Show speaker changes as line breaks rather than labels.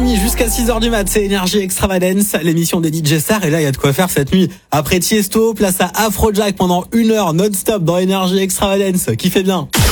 minuit jusqu'à 6h du mat, c'est Énergie Extravagance, l'émission des DJ Stars. Et là, il y a de quoi faire cette nuit. Après Tiesto, place à Afrojack pendant 1 heure non-stop dans Énergie Extravagance. Qui fait bien.